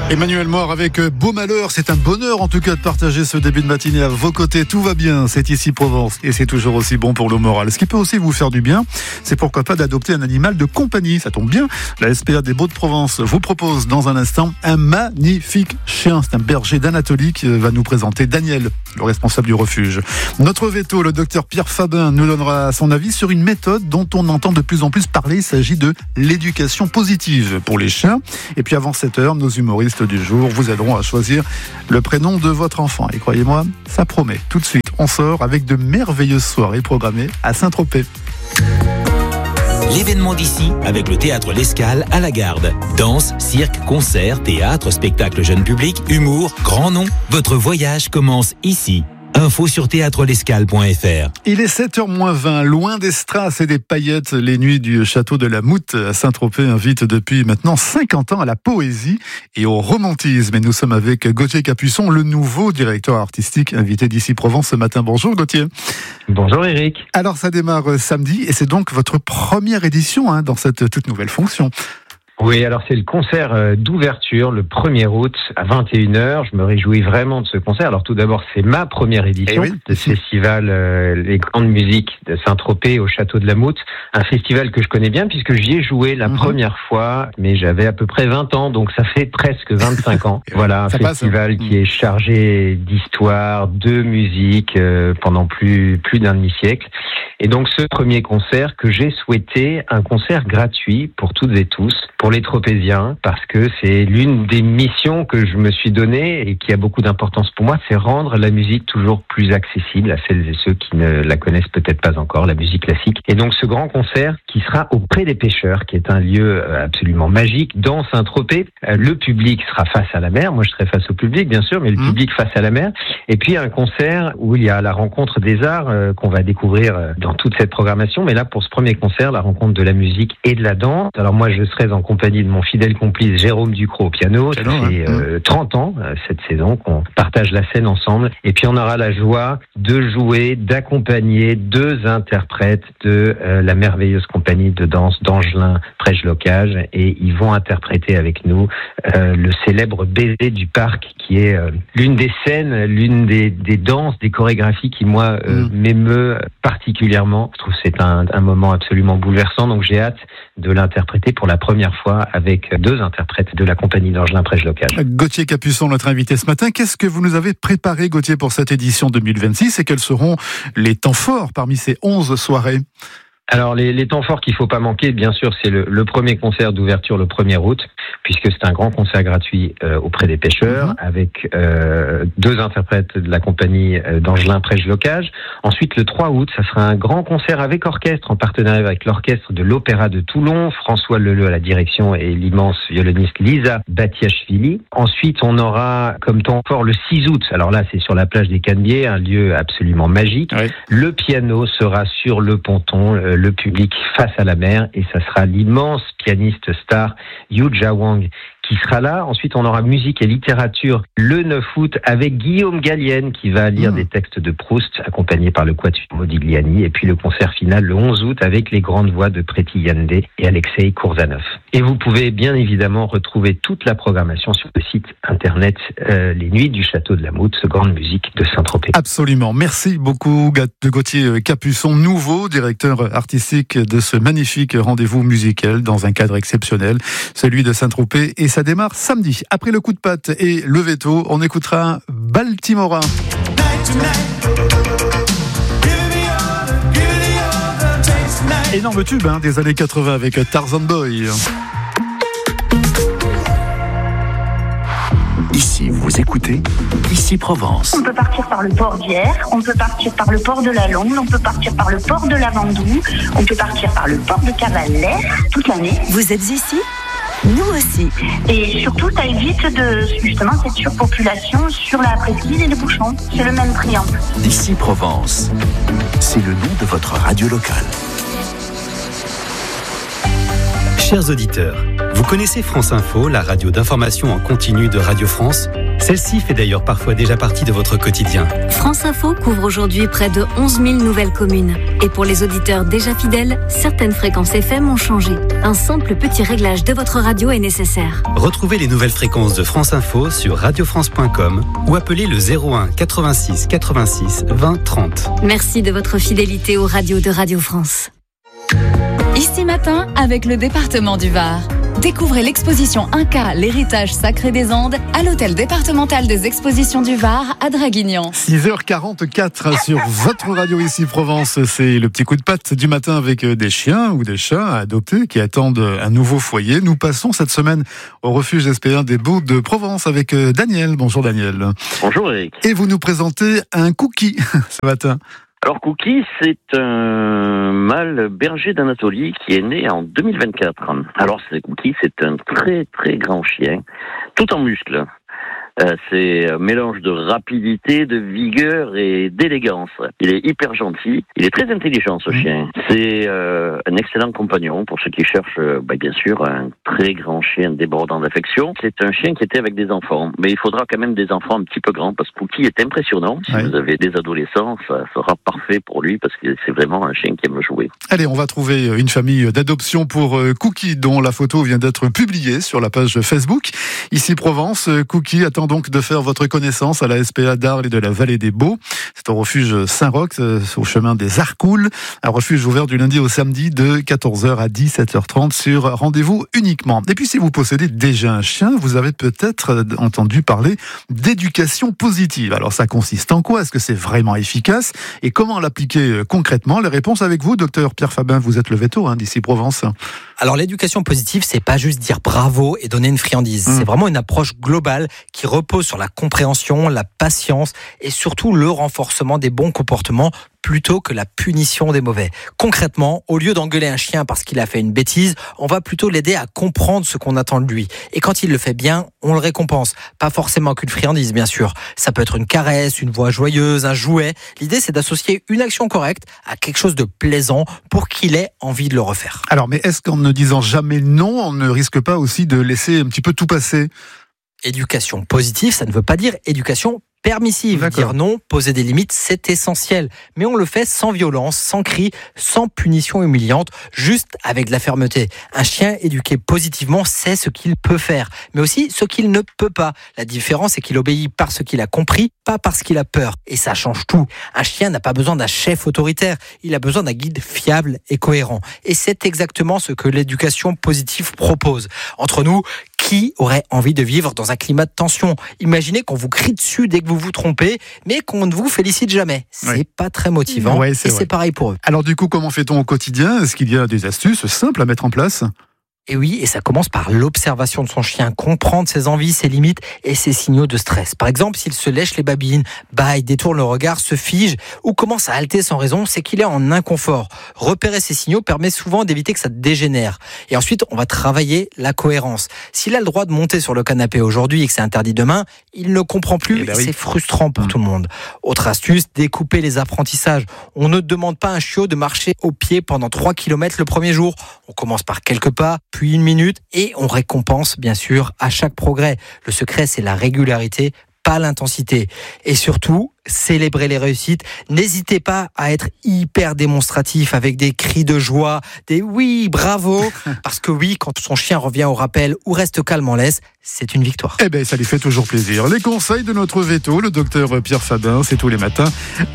Emmanuel Moir avec Beau Malheur, c'est un bonheur en tout cas de partager ce début de matinée à vos côtés. Tout va bien, c'est ici Provence et c'est toujours aussi bon pour le moral. Ce qui peut aussi vous faire du bien, c'est pourquoi pas d'adopter un animal de compagnie. Ça tombe bien, la SPA des Baux-de-Provence vous propose dans un instant un magnifique chien. C'est un berger d'Anatolie qui va nous présenter Daniel, le responsable du refuge. Notre veto, le docteur Pierre Fabin, nous donnera son avis sur une méthode dont on entend de plus en plus parler. Il s'agit de l'éducation positive pour les chiens. Et puis avant 7h, nos humoristes du jour vous aideront à choisir le prénom de votre enfant. Et croyez-moi, ça promet. Tout de suite, on sort avec de merveilleuses soirées programmées à Saint-Tropez. L'événement d'ici avec le théâtre L'Escale à la Garde. Danse, cirque, concert, théâtre, spectacle jeune public, humour, grand nom. Votre voyage commence ici. Info sur théâtrelescale.fr. Il est 7h-20, loin des strass et des paillettes, les nuits du château de la Moute à Saint-Tropez invitent depuis maintenant 50 ans à la poésie et au romantisme. Et nous sommes avec Gauthier Capuçon, le nouveau directeur artistique invité d'ici Provence ce matin. Bonjour Gauthier. Bonjour Eric. Alors ça démarre samedi et c'est donc votre première édition dans cette toute nouvelle fonction. Oui, alors c'est le concert d'ouverture le 1er août à 21h. Je me réjouis vraiment de ce concert. Alors tout d'abord, c'est ma première édition de ce festival Les Grandes Musiques de Saint-Tropez au Château de la Moute. Un festival que je connais bien puisque j'y ai joué la première fois, mais j'avais à peu près 20 ans, donc ça fait presque 25 ans. Voilà, un festival qui est chargé d'histoire, de musique pendant plus d'un demi-siècle. Et donc ce premier concert que j'ai souhaité, un concert gratuit pour toutes et tous, pour les Tropéziens, parce que c'est l'une des missions que je me suis donnée et qui a beaucoup d'importance pour moi, c'est rendre la musique toujours plus accessible à celles et ceux qui ne la connaissent peut-être pas encore, la musique classique. Et donc ce grand concert qui sera au Pré des Pêcheurs, qui est un lieu absolument magique dans Saint-Tropez. Le public sera face à la mer, moi je serai face au public bien sûr, mais le public face à la mer. Et puis un concert où il y a la rencontre des arts qu'on va découvrir dans toute cette programmation. Mais là pour ce premier concert, la rencontre de la musique et de la danse. Alors moi je serai en compagnie de mon fidèle complice Jérôme Ducrot au piano. Ça fait 30 ans cette saison qu'on partage la scène ensemble. Et puis on aura la joie de jouer, d'accompagner deux interprètes de la merveilleuse compagnie de danse d'Angelin Prège-Locage. Et ils vont interpréter avec nous le célèbre Baiser du Parc, qui est l'une des scènes, l'une des danses, des chorégraphies qui moi m'émeut particulièrement. Je trouve que c'est un moment absolument bouleversant. Donc j'ai hâte de l'interpréter pour la première fois avec deux interprètes de la compagnie d'Angelin Prège-Locage. Gauthier Capuçon, notre invité ce matin. Qu'est-ce que vous nous avez préparé, Gauthier, pour cette édition 2026 et quels seront les temps forts parmi ces 11 soirées ? Alors les temps forts qu'il faut pas manquer, bien sûr, c'est le premier concert d'ouverture le 1er août, puisque c'est un grand concert gratuit auprès des pêcheurs, avec deux interprètes de la compagnie d'Angelin Prège-Locage. Ensuite, le 3 août, ça sera un grand concert avec orchestre, en partenariat avec l'orchestre de l'Opéra de Toulon, François Leleu à la direction et l'immense violoniste Lisa Batiachvili. Ensuite, on aura comme temps fort le 6 août, alors là c'est sur la plage des Canebiers, un lieu absolument magique. Oui. Le piano sera sur le ponton, le public face à la mer, et ça sera l'immense pianiste star Yu Jia-Wang qui sera là. Ensuite, on aura musique et littérature le 9 août avec Guillaume Gallienne qui va lire des textes de Proust accompagné par le Quatuor Modigliani. Et puis le concert final le 11 août avec les grandes voix de Preti Yande et Alexei Koursanov. Et vous pouvez bien évidemment retrouver toute la programmation sur le site internet Les Nuits du Château de la Moute, ce grande musique de Saint-Tropez. Absolument. Merci beaucoup Gauthier Capuçon, nouveau directeur artistique de ce magnifique rendez-vous musical dans un cadre exceptionnel, celui de Saint-Tropez. Et ça démarre samedi. Après le coup de patte et le veto, on écoutera Baltimorin. Énorme tube des années 80 avec Tarzan Boy. Ici, vous écoutez Ici Provence. On peut partir par le port d'Hyères, on peut partir par le port de la Londe, on peut partir par le port de la Vendoue, on peut partir par le port de Cavalère toute l'année. Vous êtes ici ? Nous aussi. Et surtout, ça évite justement cette surpopulation sur la presqu'île et les bouchons. C'est le même prix en plus. Ici Provence, c'est le nom de votre radio locale. Chers auditeurs, Vous connaissez France Info, la radio d'information en continu de Radio France ? Celle-ci fait d'ailleurs parfois déjà partie de votre quotidien. France Info couvre aujourd'hui près de 11 000 nouvelles communes. Et pour les auditeurs déjà fidèles, certaines fréquences FM ont changé. Un simple petit réglage de votre radio est nécessaire. Retrouvez les nouvelles fréquences de France Info sur radiofrance.com ou appelez le 01 86 86 20 30. Merci de votre fidélité aux radios de Radio France. Ici Matin avec le département du Var. Découvrez l'exposition Inca, l'héritage sacré des Andes à l'hôtel départemental des expositions du Var à Draguignan. 6h44 sur votre radio ici Provence. C'est le petit coup de patte du matin avec des chiens ou des chats à adopter qui attendent un nouveau foyer. Nous passons cette semaine au refuge SPA des Baux de Provence avec Daniel. Bonjour Daniel. Bonjour Eric. Et vous nous présentez un cookie ce matin. Alors Cookie, c'est un mâle berger d'Anatolie qui est né en 2024. Alors Cookie, c'est un très très grand chien, tout en muscles. C'est un mélange de rapidité, de vigueur et d'élégance. Il est hyper gentil. Il est très intelligent, ce chien. C'est un excellent compagnon pour ceux qui cherchent, bien sûr, un très grand chien débordant d'affection. C'est un chien qui était avec des enfants. Mais il faudra quand même des enfants un petit peu grands parce que Cookie est impressionnant. Si vous avez des adolescents, ça sera parfait pour lui parce que c'est vraiment un chien qui aime jouer. Allez, on va trouver une famille d'adoption pour Cookie dont la photo vient d'être publiée sur la page Facebook. Ici Provence, Cookie attend donc de faire votre connaissance à la SPA d'Arles et de la Vallée des Baux. C'est au refuge Saint-Roch, au chemin des Arcoules. Un refuge ouvert du lundi au samedi de 14h à 17h30 sur rendez-vous uniquement. Et puis si vous possédez déjà un chien, vous avez peut-être entendu parler d'éducation positive. Alors ça consiste en quoi ? Est-ce que c'est vraiment efficace ? Et comment l'appliquer concrètement ? Les réponses avec vous, docteur Pierre Fabin, vous êtes le veto d'ici Provence. Alors l'éducation positive, c'est pas juste dire bravo et donner une friandise. C'est vraiment une approche globale qui repose sur la compréhension, la patience et surtout le renforcement des bons comportements plutôt que la punition des mauvais. Concrètement, au lieu d'engueuler un chien parce qu'il a fait une bêtise, on va plutôt l'aider à comprendre ce qu'on attend de lui. Et quand il le fait bien, on le récompense. Pas forcément qu'une friandise, bien sûr. Ça peut être une caresse, une voix joyeuse, un jouet. L'idée, c'est d'associer une action correcte à quelque chose de plaisant pour qu'il ait envie de le refaire. Alors, mais est-ce qu'en ne disant jamais non, on ne risque pas aussi de laisser un petit peu tout passer ? Éducation positive, ça ne veut pas dire éducation permissive. D'accord. Dire non, poser des limites, c'est essentiel. Mais on le fait sans violence, sans cri, sans punition humiliante, juste avec de la fermeté. Un chien éduqué positivement sait ce qu'il peut faire, mais aussi ce qu'il ne peut pas. La différence, c'est qu'il obéit parce qu'il a compris, pas parce qu'il a peur. Et ça change tout. Un chien n'a pas besoin d'un chef autoritaire. Il a besoin d'un guide fiable et cohérent. Et c'est exactement ce que l'éducation positive propose. Entre nous, qui aurait envie de vivre dans un climat de tension ? Imaginez qu'on vous crie dessus dès que vous vous trompez, mais qu'on ne vous félicite jamais. C'est pas très motivant. Ouais, et vrai. c'est pareil pour eux. Alors du coup, comment fait-on au quotidien ? Est-ce qu'il y a des astuces simples à mettre en place ? Et oui, et ça commence par l'observation de son chien, comprendre ses envies, ses limites et ses signaux de stress. Par exemple, s'il se lèche les babines, bâille, détourne le regard, se fige ou commence à halter sans raison, c'est qu'il est en inconfort. Repérer ces signaux permet souvent d'éviter que ça dégénère. Et ensuite, on va travailler la cohérence. S'il a le droit de monter sur le canapé aujourd'hui et que c'est interdit demain, il ne comprend plus et c'est frustrant pour tout le monde. Autre astuce, découper les apprentissages. On ne demande pas à un chiot de marcher au pied pendant 3 km le premier jour. On commence par quelques pas, puis 1 minute, et on récompense bien sûr à chaque progrès. Le secret, c'est la régularité, pas l'intensité. Et surtout, célébrer les réussites. N'hésitez pas à être hyper démonstratif avec des cris de joie, des oui, bravo, parce que oui, quand son chien revient au rappel ou reste calme en laisse, c'est une victoire. Eh bien, ça lui fait toujours plaisir. Les conseils de notre veto, le docteur Pierre Fabin, c'est tous les matins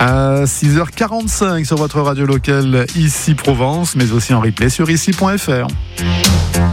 à 6h45 sur votre radio locale ici Provence, mais aussi en replay sur ici.fr.